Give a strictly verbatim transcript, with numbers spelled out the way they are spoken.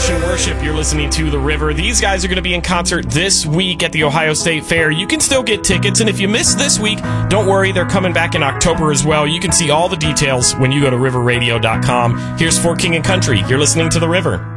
Ocean Worship. You're listening to The River. These guys are going to be in concert this week at the Ohio State Fair. You can still get tickets, and if you missed this week, don't worry, they're coming back in October as well. You can see all the details when you go to river radio dot com. Here's For King and Country. You're listening to The River.